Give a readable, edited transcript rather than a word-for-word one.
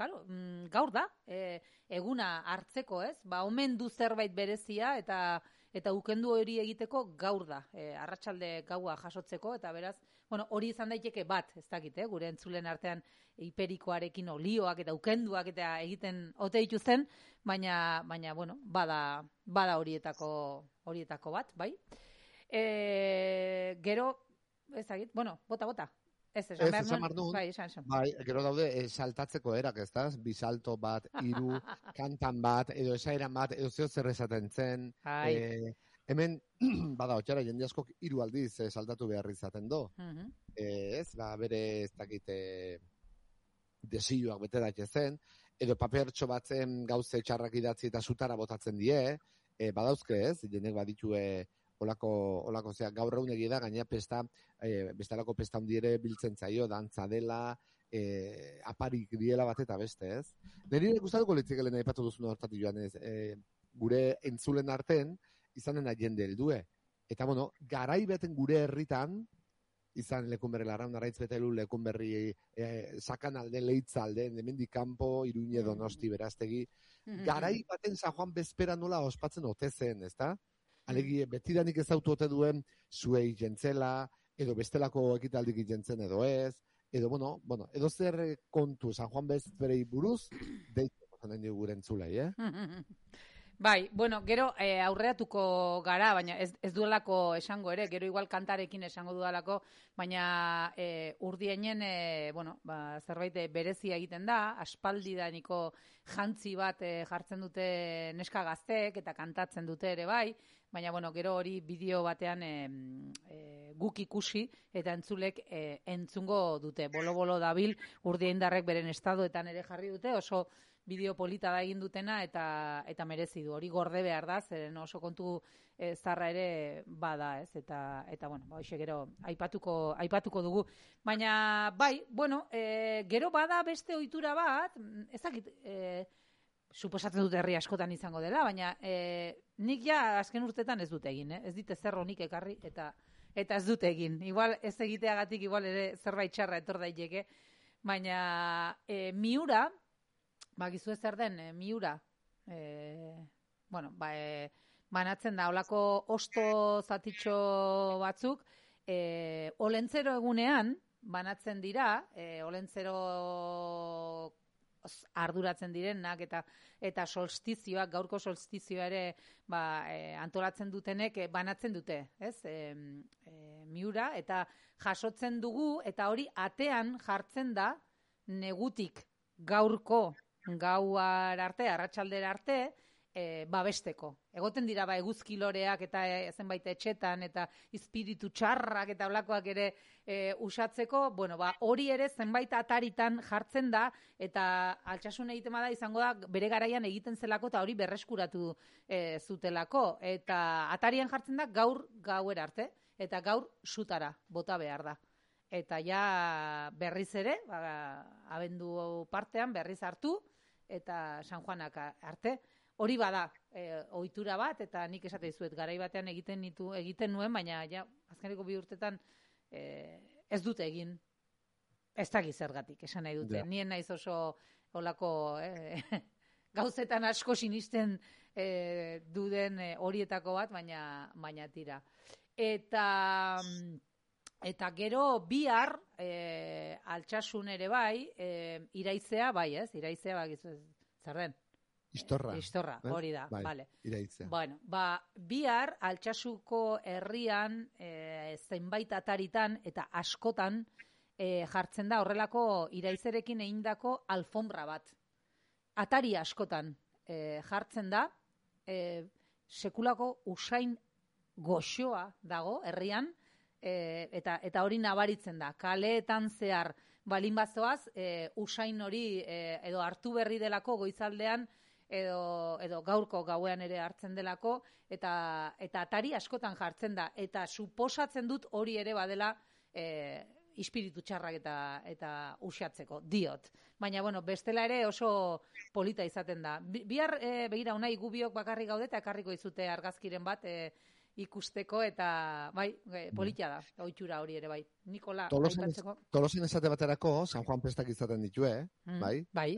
claro, gaur da, eguna hartzeko, ez? Ba, omen du zerbait berezia eta ukendu hori egiteko gaur da, arratsalde gaua jasotzeko, eta beraz, bueno, hori izan daiteke bat, ez dakit, gure entzulen artean hiperikoarekin olioak eta ukenduak eta egiten ote dituzten, baina bueno, bada horietako bat, bai? Gero, ez dakit, bueno, bota. Ez esan behar nuen, bai, esan. Bai, gero daude saltatzeko erak, ez da? Bisalto bat, 3, kantan bat, edo esaeran bat, edo zeo zer esaten zen. Hemen, bada, otxara, jende askok 3 aldiz saltatu behar izaten do. Ez, bere, ez dakit, desioak bete daite zen, edo papertxo batzen gauze txarrak idatzi eta sutara botatzen die, badauzke ez, jenek baditue olako zea, gaur egun egia da, gaina bestalako pesta hundiere biltzen zaio, dantza dela, aparik diela bat eta beste, ez? Neri gustatuko litzike lehen aipatu duzun hortatik joan, ez? Gure entzulen arten, izanen jende heldue. Eta, bueno, garai beten gure herritan, izan Lekunberri Larraun, Arraitz Betelu, Lekunberri, Sakan alde, Leitza alde, hemendik kanpo, Iruñe, Donosti, Beraztegi, garai baten San Juan bezpera nola ospatzen ote zen, ezta? Alegi, betidanik ezautu ote duen zuei jentzela, edo bestelako ekitaldik jentzen edo ez, edo, bueno, edo zer kontu San Juan bezperei buruz, deiteko zanen dugu gure entzulei, Bai, bueno, gero aurreatuko gara, baina ez duelako esango ere, gero igual kantarekin esango dudalako, baina urdienen, bueno, zerbait berezia egiten da, aspaldidaniko jantzi bat jartzen dute neska gaztek eta kantatzen dute ere bai, baina, bueno, gero hori bideo batean guk ikusi eta entzulek entzungo dute. Bolo dabil urdiendarrek beren estadoetan ere jarri dute, oso bideo polita da egin dutena eta merezi du. Hori gorde behar da, zeren oso kontu zarra ere bada, ez? Eta bueno, hoxe gero aipatuko dugu. Baina, bai, bueno, gero bada beste ohitura bat, ezakit, suposatzen dut herri askotan izango dela, baina nik ja azken urtetan ez dut egin, ez dit ezer onik ekarri eta ez dut egin. Igual ez egiteagatik igual ere zerbait txarra etor daiteke, baina miura, bakizu zer den miura, bueno, banatzen da, olako osto zatitxo batzuk, olentzero egunean banatzen dira, olentzero arduratzen direnak eta solstizioak, gaurko solstizioa ere antolatzen dutenek banatzen dute, ez? Miura, eta jasotzen dugu, eta hori atean jartzen da negutik gaurko gauar arte, arratsaldera arte, babesteko. Egoten dira eguzkiloreak eta zenbait etxetan eta espiritu txarrak eta olakoak ere usatzeko, bueno, hori ere zenbait ataritan jartzen da eta Altsasun egiten bada izango da bere garaian egiten zelako eta hori berreskuratu zutelako. Eta atarian jartzen da gaur gauera arte eta gaur sutara bota behar da. Eta ja berriz ere, abendu partean berriz hartu eta San Juanak arte. Hori bada, ohitura bat, eta nik esate dizuet, garai batean egiten nuen, baina ja, azkeneko 2 urtetan ez dute egin, ez dakiz zergatik, esan nahi dute. Nien naiz oso olako gauzetan asko sinisten duden horietako bat, baina tira. Eta gero bihar, Altsasun ere bai, iraizea bai, ez? Iraizea bakizu zer den? Istorra, hori da, bale. Iraitzea. Bueno, bihar Altsasuko herrian zenbait ataritan eta askotan jartzen da horrelako iraizerekin egindako alfombra bat. Atari askotan jartzen da, sekulako usain goxoa dago herrian, eta hori nabaritzen da. Kaleetan zehar balin bazoaz, usain hori edo hartu berri delako goizaldean, edo gaurko gauean ere hartzen delako, eta atari askotan jartzen da, eta suposatzen dut hori ere badela ispiritu txarrak eta uxatzeko, diot. Baina, bueno, bestela ere oso polita izaten da. Bihar, begira, unai gubiok bakarrik gaude, eta ekarriko izute argazkiren bat ikusteko, eta bai, polita da, ohitura hori ere, bai. Nikola, Tolosen esate baterako, San Juan pestak izaten ditue, bai? Bai.